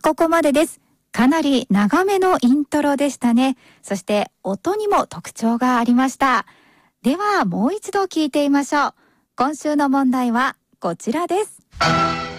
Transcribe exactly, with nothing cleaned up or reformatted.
ここまでです。かなり長めのイントロでしたね。そして音にも特徴がありました。ではもう一度聞いてみましょう。今週の問題はこちらです。